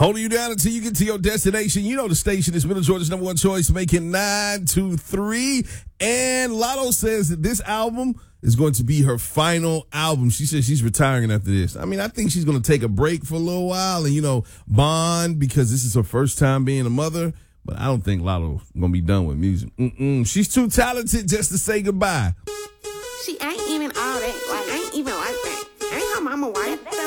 Holding you down until you get to your destination. You know the station is Middle Georgia's number one choice, making 923. And Lotto says that this album is going to be her final album. She says she's retiring after this. I mean, I think she's going to take a break for a little while and, bond because this is her first time being a mother. But I don't think Lotto's going to be done with music. She's too talented just to say goodbye. She ain't even all that. Like,